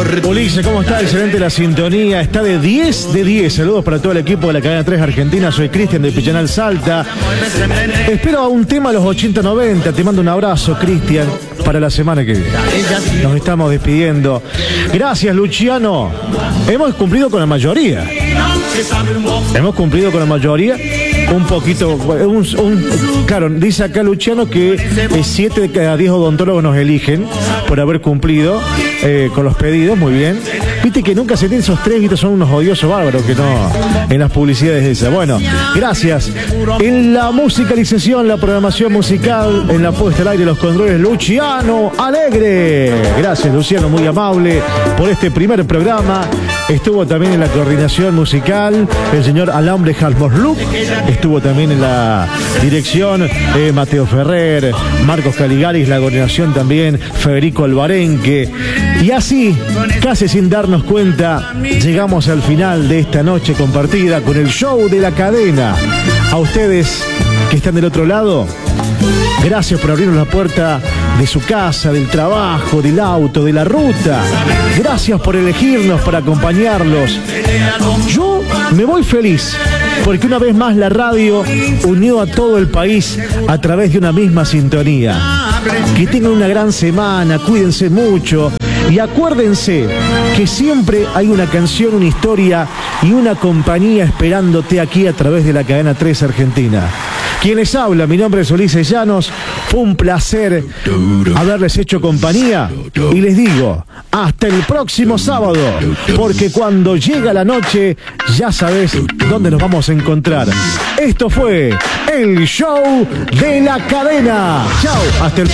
Ulises, ¿cómo está? Excelente la sintonía. Está de 10 de 10. Saludos para todo el equipo de la cadena 3 Argentina. Soy Cristian de Pillanal Salta. Espero a un tema a los 80-90. Te mando un abrazo, Cristian, para la semana que viene. Nos estamos despidiendo. Gracias, Luciano. Hemos cumplido con la mayoría. Un poquito, claro, dice acá Luciano que 7 de cada 10 odontólogos nos eligen por haber cumplido con los pedidos, muy bien. Viste que nunca se tienen esos 3, viste, son unos odiosos bárbaros que no, en las publicidades esas. Bueno, gracias. En la musicalización, la programación musical, en la puesta al aire, los controles, Luciano Alegre. Gracias, Luciano, muy amable por este primer programa. Estuvo también en la coordinación musical el señor Alambre Halmoslup. Estuvo también en la dirección Mateo Ferrer, Marcos Caligaris, la coordinación también Federico Alvarenque. Y así, casi sin darnos cuenta, llegamos al final de esta noche compartida con el show de la cadena. A ustedes que están del otro lado, gracias por abrirnos la puerta de su casa, del trabajo, del auto, de la ruta. Gracias por elegirnos para acompañarlos. Yo me voy feliz porque una vez más la radio unió a todo el país a través de una misma sintonía. Que tengan una gran semana, cuídense mucho y acuérdense que siempre hay una canción, una historia y una compañía esperándote aquí a través de la cadena 3 Argentina. Quien les habla, mi nombre es Ulises Llanos. Fue un placer haberles hecho compañía y les digo, hasta el próximo sábado, porque cuando llega la noche ya sabes dónde nos vamos a encontrar. Esto fue el show de la cadena. Chao, hasta el